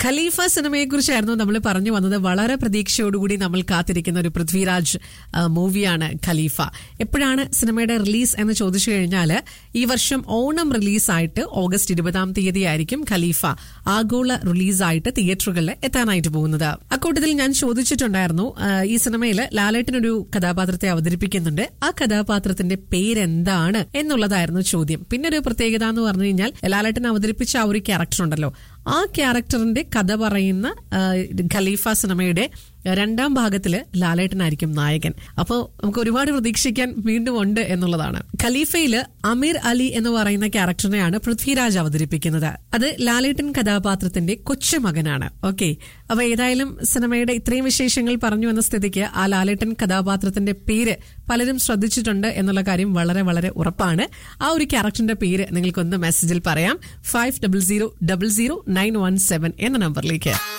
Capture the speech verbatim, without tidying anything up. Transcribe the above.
ഖലീഫ സിനിമയെ കുറിച്ചായിരുന്നു നമ്മൾ പറഞ്ഞു വന്നത്. വളരെ പ്രതീക്ഷയോടുകൂടി നമ്മൾ കാത്തിരിക്കുന്ന ഒരു പൃഥ്വിരാജ് മൂവിയാണ് ഖലീഫ. എപ്പോഴാണ് സിനിമയുടെ റിലീസ് എന്ന് ചോദിച്ചു കഴിഞ്ഞാൽ ഈ വർഷം ഓണം റിലീസായിട്ട് ഓഗസ്റ്റ് ഇരുപതാം തീയതി ആയിരിക്കും ഖലീഫ ആഗോള റിലീസായിട്ട് തിയേറ്ററുകളിൽ എത്താനായിട്ട് പോകുന്നത്. അക്കൂട്ടത്തിൽ ഞാൻ ചോദിച്ചിട്ടുണ്ടായിരുന്നു, ഈ സിനിമയിൽ ലാലേട്ടനൊരു കഥാപാത്രത്തെ അവതരിപ്പിക്കുന്നുണ്ട്, ആ കഥാപാത്രത്തിന്റെ പേരെന്താണ് എന്നുള്ളതായിരുന്നു ചോദ്യം. പിന്നെ ഒരു പ്രത്യേകത എന്ന് പറഞ്ഞു കഴിഞ്ഞാൽ ലാലേട്ടൻ അവതരിപ്പിച്ച ആ ഒരു ക്യാരക്ടർ ഉണ്ടല്ലോ, ആ ക്യാരക്ടറിന്റെ കഥ പറയുന്ന ഖലീഫ സിനിമയുടെ രണ്ടാം ഭാഗത്തില് ലാലേട്ടനായിരിക്കും നായകൻ. അപ്പോൾ നമുക്ക് ഒരുപാട് പ്രതീക്ഷിക്കാൻ വീണ്ടും ഉണ്ട് എന്നുള്ളതാണ്. ഖലീഫയില് അമീർ അലി എന്ന് പറയുന്ന ക്യാരക്ടറിനെയാണ് പൃഥ്വിരാജ് അവതരിപ്പിക്കുന്നത്. അത് ലാലേട്ടൻ കഥാപാത്രത്തിന്റെ കൊച്ചുമകനാണ്. ഓക്കെ, അപ്പൊ ഏതായാലും സിനിമയുടെ ഇത്രയും വിശേഷങ്ങൾ പറഞ്ഞു എന്ന സ്ഥിതിക്ക് ആ ലാലേട്ടൻ കഥാപാത്രത്തിന്റെ പേര് പലരും ശ്രദ്ധിച്ചിട്ടുണ്ട് എന്നുള്ള കാര്യം വളരെ വളരെ ഉറപ്പാണ്. ആ ഒരു ക്യാരക്ടറിന്റെ പേര് നിങ്ങൾക്കൊന്ന് മെസ്സേജിൽ പറയാം. Five double zero double zero nine one seven എന്ന നമ്പറിലേക്ക്.